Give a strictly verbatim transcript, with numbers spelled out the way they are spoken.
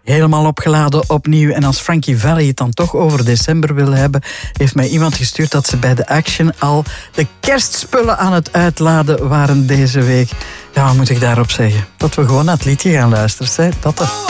Helemaal opgeladen opnieuw. En als Frankie Valli het dan toch over december wil hebben, heeft mij iemand gestuurd dat ze bij de Action al de kerstspullen aan het uitladen waren deze week. Ja, wat moet ik daarop zeggen? Dat we gewoon naar het liedje gaan luisteren. Hè? Dat er.